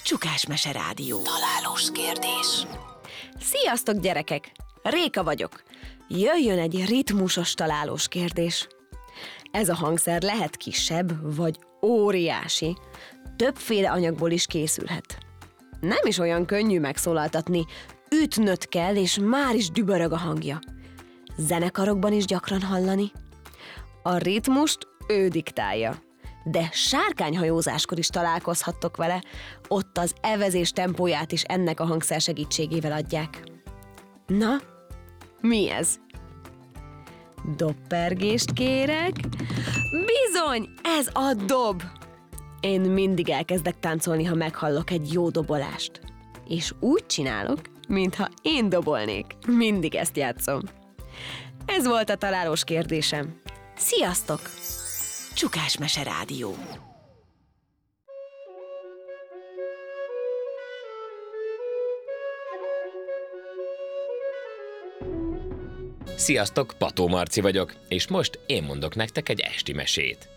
Csukásmese Rádió. Találós kérdés. Sziasztok, gyerekek! Réka vagyok. Jöjjön egy ritmusos találós kérdés. Ez a hangszer lehet kisebb vagy óriási. Többféle anyagból is készülhet. Nem is olyan könnyű megszólaltatni. Ütnöd kell, és már is dübörög a hangja. Zenekarokban is gyakran hallani. A ritmust ő diktálja. De sárkányhajózáskor is találkozhattok vele, ott az evezés tempóját is ennek a hangszer segítségével adják. Na, mi ez? Dobpergést kérek? Bizony, ez a dob! Én mindig elkezdek táncolni, ha meghallok egy jó dobolást. És úgy csinálok, mintha én dobolnék. Mindig ezt játszom. Ez volt a találós kérdésem. Sziasztok! Csukásmese Rádió. Sziasztok, Pató Marci vagyok, és most én mondok nektek egy esti mesét.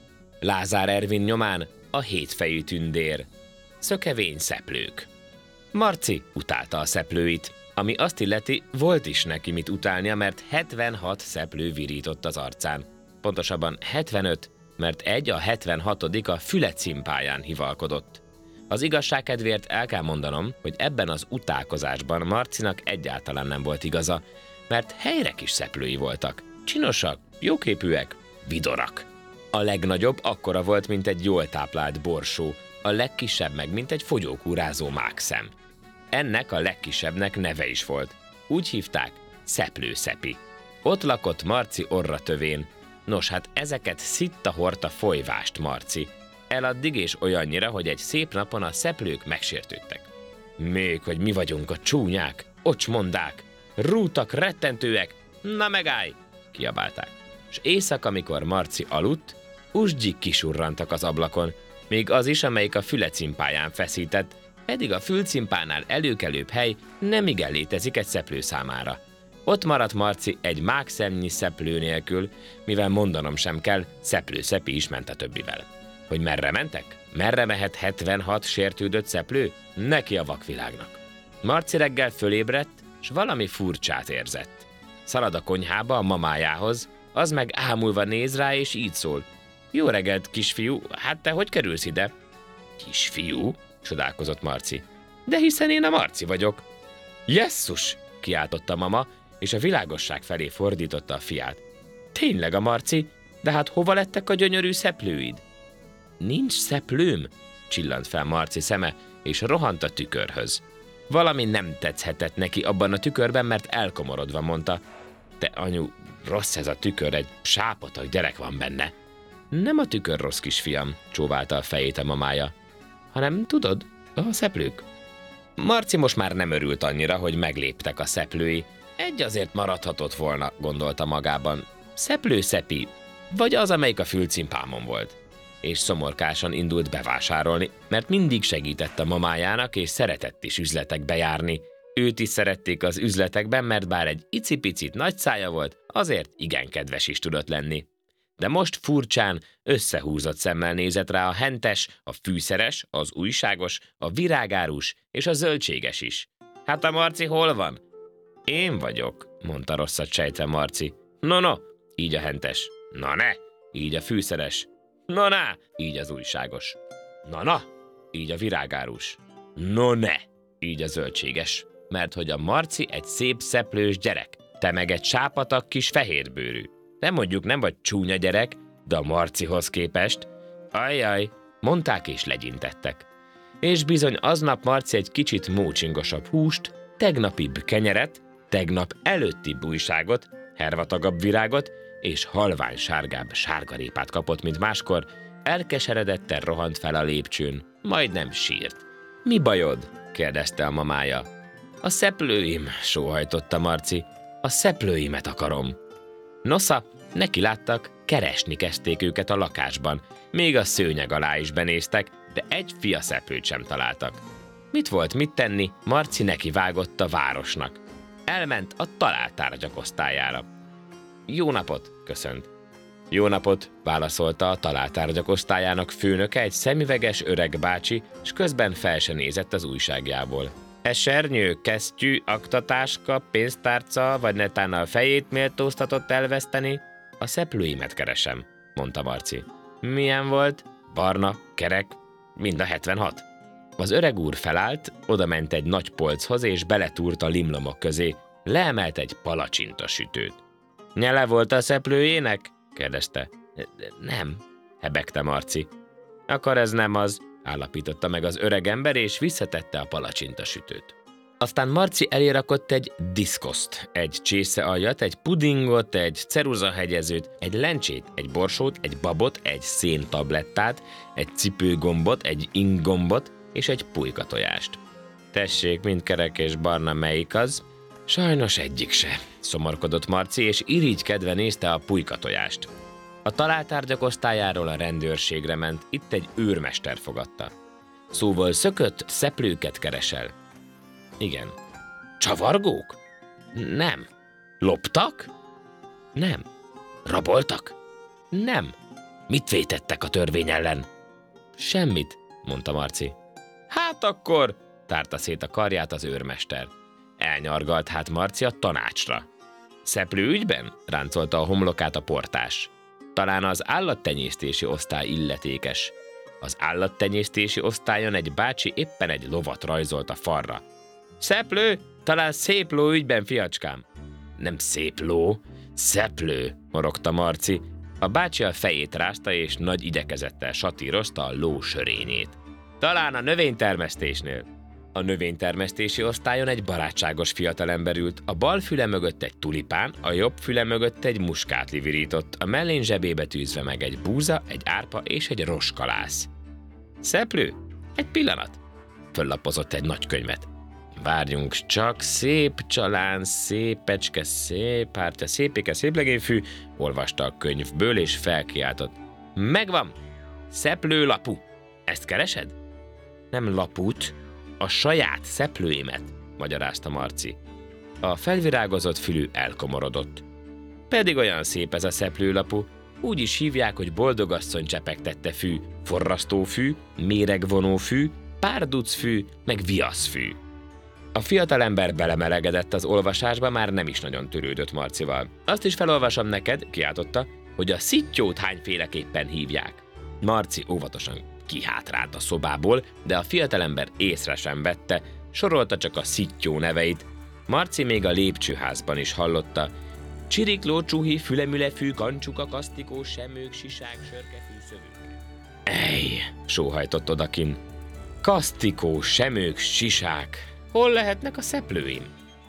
Lázár Ervin nyomán a hétfejű tündér. Szökevény szeplők. Marci utálta a szeplőit, ami azt illeti, volt is neki mit utálnia, mert 76 szeplő virított az arcán. Pontosabban 75, mert a 76. a füle cimpáján hivalkodott. Az igazság kedvéért el kell mondanom, hogy ebben az utálkozásban Marcinak egyáltalán nem volt igaza, mert helyre kis szeplői voltak. Csinosak, jóképűek, vidorak. A legnagyobb akkora volt, mint egy jól táplált borsó, a legkisebb meg, mint egy fogyókúrázó mákszem. Ennek a legkisebbnek neve is volt. Úgy hívták, Szeplőszepi. Ott lakott Marci orra tövén. Nos, hát ezeket szitta-horta folyvást Marci. Eladdig és olyannyira, hogy egy szép napon a szeplők megsértődtek. Még, hogy mi vagyunk a csúnyák, ocsmondák, rútak, rettentőek, na megállj! Kiabálták. És éjszaka, amikor Marci aludt, usgyik kisurrantak az ablakon, még az is, amelyik a füle cimpáján feszített, pedig a fülcimpánál előkelőbb hely nemigen létezik egy szeplő számára. Ott maradt Marci egy mákszemnyi szeplő nélkül, mivel mondanom sem kell, Szeplőszepi is ment a többivel. Hogy merre mentek? Merre mehet 76 sértődött szeplő? Neki a vakvilágnak. Marci reggel fölébredt, s valami furcsát érzett. Szalad a konyhába a mamájához, az meg ámulva néz rá, és így szól. Jó reggelt, kisfiú, hát te hogy kerülsz ide? Kisfiú? Csodálkozott Marci. De hiszen én a Marci vagyok. Jesszus! Kiáltotta mama, és a világosság felé fordította a fiát. Tényleg a Marci? De hát hova lettek a gyönyörű szeplőid? Nincs szeplőm? Csillant fel Marci szeme, és rohant a tükörhöz. Valami nem tetszhetett neki abban a tükörben, mert elkomorodva mondta. Te anyu, rossz ez a tükör, egy sápatak gyerek van benne. Nem a tükör rossz, kisfiam, csóválta a fejét a mamája, hanem tudod, a szeplők. Marci most már nem örült annyira, hogy megléptek a szeplői. Egy azért maradhatott volna, gondolta magában. Szeplőszepi, vagy az, amelyik a fülcimpámon volt. És szomorkásan indult bevásárolni, mert mindig segített a mamájának, és szeretett is üzletekbe járni. Őt is szerették az üzletekben, mert bár egy icipicit nagy szája volt, azért igen kedves is tudott lenni. De most furcsán, összehúzott szemmel nézett rá a hentes, a fűszeres, az újságos, a virágárus és a zöldséges is. Hát a Marci hol van? Én vagyok, mondta rosszat sejtve Marci. No, így a hentes. Na ne, így a fűszeres. Na, így az újságos. Na, így a virágárus. No ne, így a zöldséges. Mert hogy a Marci egy szép szeplős gyerek, te meg egy sápatak kis fehérbőrű. Nem mondjuk nem vagy csúnya gyerek, de a Marcihoz képest. Ajjaj, mondták és legyintettek. És bizony aznap Marci egy kicsit mócsingosabb húst, tegnapibb kenyeret, tegnap előttibb újságot, hervatagabb virágot és halvány sárgább sárgarépát kapott, mint máskor, elkeseredetten rohant fel a lépcsőn, majdnem sírt. Mi bajod? kérdezte a mamája. A szeplőim, sóhajtotta Marci. A szeplőimet akarom. Nosza, neki láttak, keresni kezdték őket a lakásban, még a szőnyeg alá is benéztek, de egy fiaszeplőt sem találtak. Mit volt mit tenni, Marci neki vágott a városnak. Elment a találtárgyak osztályára. Jó napot, köszönt. Jó napot, válaszolta a találtárgyak osztályának főnöke, egy szemüveges öreg bácsi, s közben fel se nézett az újságjából. Esernyő, kesztyű, aktatáska, pénztárca, vagy netán a fejét méltóztatott elveszteni? A szeplőimet keresem, mondta Marci. Milyen volt? Barna, kerek, mind a 76. Az öreg úr felállt, odament egy nagy polchoz, és beletúrt a limlomok közé, leemelt egy palacsintasütőt. Nyele volt a szeplőjének? kérdezte. Nem, hebegte Marci. Akkor ez nem az, állapította meg az öreg ember, és visszatette a palacsintasütőt. Aztán Marci elé rakott egy diszkoszt, egy csészealjat, egy pudingot, egy ceruzahegyezőt, egy lencsét, egy borsót, egy babot, egy széntablettát, egy cipőgombot, egy inggombot és egy pulykatojást. Tessék, mind kerek és barna, melyik az? Sajnos egyik se, szomorkodott Marci, és irigykedve nézte a pulykatojást. A találtárgyak osztályáról a rendőrségre ment, itt egy őrmester fogadta. Szóval szökött szeplőket keresel. Igen. Csavargók? Nem. Loptak? Nem. Raboltak? Nem. Mit vétettek a törvény ellen? Semmit, mondta Marci. Hát akkor, tárta szét a karját az őrmester. Elnyargalt hát Marci a tanácsra. Szeplő ügyben? Ráncolta a homlokát a portás. Talán az állattenyésztési osztály illetékes. Az állattenyésztési osztályon egy bácsi éppen egy lovat rajzolt a falra. Szeplő? Talán szép ló ügyben, fiacskám. Nem szép ló, szeplő, morogta Marci. A bácsi a fejét rázta, és nagy igyekezettel satírozta a ló sörényét. Talán a növénytermesztésnél. A növénytermesztési osztályon egy barátságos fiatalember ült, a bal füle mögött egy tulipán, a jobb füle mögött egy muskátli virított, a mellén zsebébe tűzve meg egy búza, egy árpa és egy roskalász. Szeplő? Egy pillanat. Föllapozott egy nagy könyvet. Várjunk csak, szép csalán, szépecske, szép hártya, szépéke, széplegényfű, olvasta a könyvből és felkiáltott. Megvan! Szeplőlapu! Ezt keresed? Nem laput, a saját szeplőimet, magyarázta Marci. A felvirágozott fülű elkomorodott. Pedig olyan szép ez a szeplőlapu, úgy is hívják, hogy boldogasszony csepegtette fű, forrasztófű, méregvonófű, párducfű, meg viaszfű. A fiatalember belemelegedett az olvasásba, már nem is nagyon törődött Marcival. Azt is felolvasom neked, kiáltotta, hogy a szittyót hányféleképpen hívják. Marci óvatosan kihátrált a szobából, de a fiatalember észre sem vette, sorolta csak a szittyó neveit. Marci még a lépcsőházban is hallotta. Csirikló, csuhi, fülemülefű, kancsuka, kasztikó, semők, sisák, sörkefű, szövők. Ej, sóhajtott odakin. Kasztikó, semők, sisák. Hol lehetnek a szeplőim?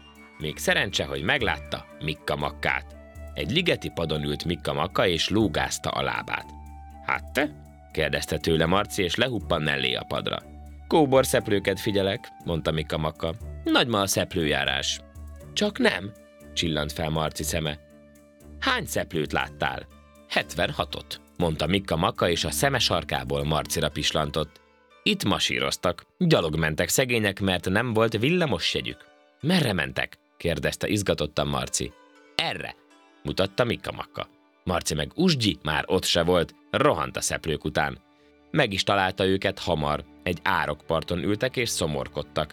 Még szerencse, hogy meglátta Mikka Makkát. Egy ligeti padon ült Mikka Makka, és lógázta a lábát. Hát te? kérdezte tőle Marci, és lehuppant mellé a padra. Kóbor szeplőket figyelek, mondta Mikka Makka. Nagy ma a szeplőjárás. Csak nem, csillant fel Marci szeme. Hány szeplőt láttál? 76-ot, mondta Mikka Makka, és a szeme sarkából Marcira pislantott. Itt masíroztak, gyalog mentek szegények, mert nem volt villamos jegyük. Merre mentek? kérdezte izgatottan Marci. Erre, mutatta Mikka Makka. Marci meg usgyi, már ott se volt, rohant a szeplők után. Meg is találta őket hamar, egy árokparton ültek és szomorkodtak.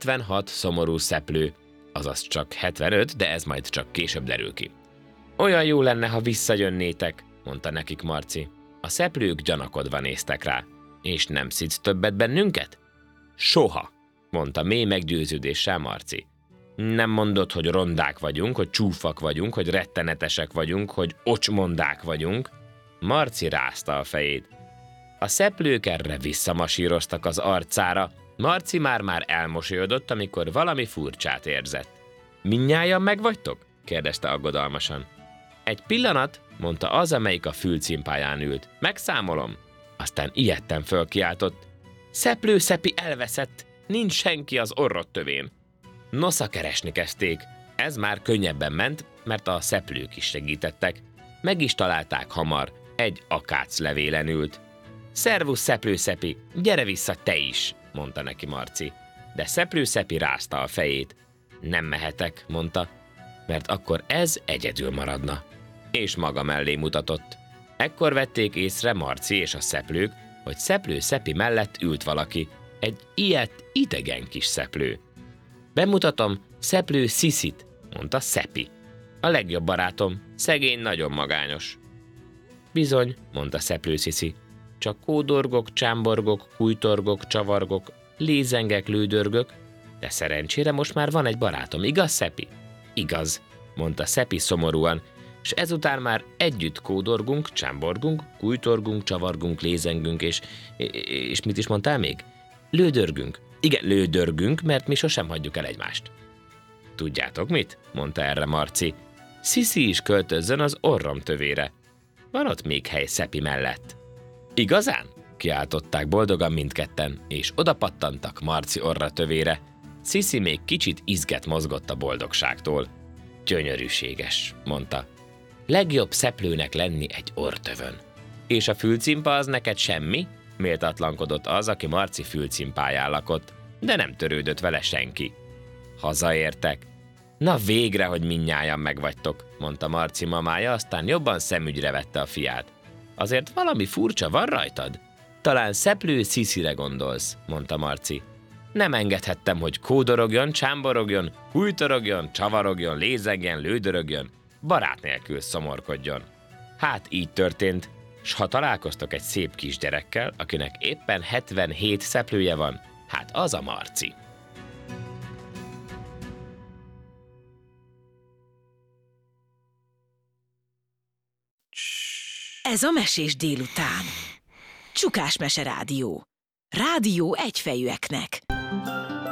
76 szomorú szeplő, azaz csak 75, de ez majd csak később derül ki. Olyan jó lenne, ha visszajönnétek, mondta nekik Marci. A szeplők gyanakodva néztek rá. És nem szidsz többet bennünket? Soha, mondta mély meggyőződéssel Marci. Nem mondod, hogy rondák vagyunk, hogy csúfak vagyunk, hogy rettenetesek vagyunk, hogy ocsmondák vagyunk. Marci rázta a fejét. A szeplők erre visszamasíroztak az arcára. Marci már elmosolyodott, amikor valami furcsát érzett. Mindnyájan megvagytok? kérdezte aggodalmasan. Egy pillanat, mondta az, amelyik a fülcimpáján ült. Megszámolom. Aztán ijedten fölkiáltott. Szeplő Szepi elveszett, nincs senki az orrod tövén. Nosza keresni kezdték. Ez már könnyebben ment, mert a szeplők is segítettek. Meg is találták hamar, egy akáclevélen ült. Szervusz, Szeplő Szepi, gyere vissza te is, mondta neki Marci. De Szeplő Szepi rázta a fejét. Nem mehetek, mondta, mert akkor ez egyedül maradna. És maga mellé mutatott. Ekkor vették észre Marci és a szeplők, hogy Szeplő Szepi mellett ült valaki, egy ilyet idegen kis szeplő. Bemutatom Szeplő Sziszit, mondta Szepi. A legjobb barátom, szegény, nagyon magányos. Bizony, mondta Szeplő Sziszi, csak kódorgok, csámborgok, kújtorgok, csavargok, lézengek, lődörgök, de szerencsére most már van egy barátom, igaz, Szepi? Igaz, mondta Szepi szomorúan, és ezután már együtt kódorgunk, csámborgunk, kújtorgunk, csavargunk, lézengünk, és mit is mondtál még? Lődörgünk. Igen, lődörgünk, mert mi sosem hagyjuk el egymást. Tudjátok mit? Mondta erre Marci. Sziszi is költözzön az orrom tövére. Van ott még hely Szepi mellett. Igazán? Kiáltották boldogan mindketten, és odapattantak Marci orra tövére. Sziszi még kicsit izget mozgott a boldogságtól. Gyönyörűséges, mondta. Legjobb szeplőnek lenni egy orrtövön. És a fülcimpa az neked semmi? Méltatlankodott az, aki Marci fülcimpáján lakott, de nem törődött vele senki. Hazaértek. Na végre, hogy mindnyájan megvagytok, mondta Marci mamája, aztán jobban szemügyre vette a fiát. Azért valami furcsa van rajtad? Talán Szeplő Sziszire gondolsz, mondta Marci. Nem engedhettem, hogy kódorogjon, csámborogjon, hújtorogjon, csavarogjon, lézegjen, lődörögjön, barát nélkül szomorkodjon. Hát így történt, s ha találkoztok egy szép kisgyerekkel, akinek éppen 77 szeplője van, hát az a Marci. Ez a Mesés délután. Csukás Mese Rádió. Rádió egyfejűeknek.